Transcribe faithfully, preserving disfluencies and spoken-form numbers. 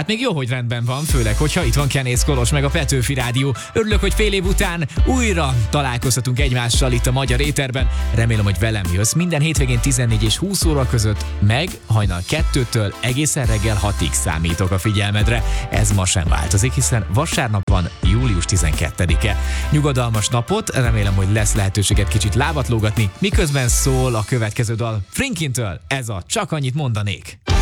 Hát még jó, hogy rendben van, főleg, hogyha itt van Kenész Kolos meg a Petőfi Rádió. Örülök, hogy fél év után újra találkozhatunk egymással itt a Magyar Éterben. Remélem, hogy velem jössz minden hétvégén tizennégy és húsz óra között, meg hajnal kettőtől egészen reggel hatig számítok a figyelmedre. Ez ma sem változik, hiszen vasárnap van, július tizenkettedike. Nyugodalmas napot, remélem, hogy lesz lehetőséget kicsit lábat lógatni, miközben szól a következő dal Frinkintől. Ez a Csak annyit mondanék.